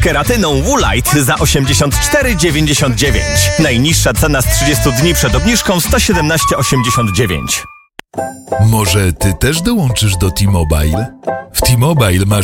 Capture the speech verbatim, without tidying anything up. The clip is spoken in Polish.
keratyną Woolite za osiemdziesiąt cztery dziewięćdziesiąt dziewięć. Najniższa cena z trzydziestu dni przed obniżką sto siedemnaście osiemdziesiąt dziewięć. Może ty też dołączysz do T-Mobile? W T-Mobile masz